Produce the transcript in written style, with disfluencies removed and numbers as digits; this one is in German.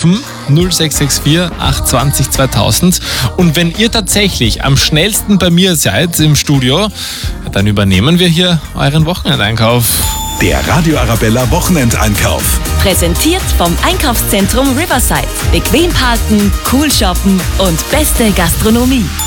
anrufen. 0664 820 2000. Und wenn ihr tatsächlich am schnellsten bei mir seid im Studio, dann übernehmen wir hier euren Wochenendeinkauf. Der Radio Arabella Wochenendeinkauf. Präsentiert vom Einkaufszentrum Riverside. Bequem parken, cool shoppen und beste Gastronomie.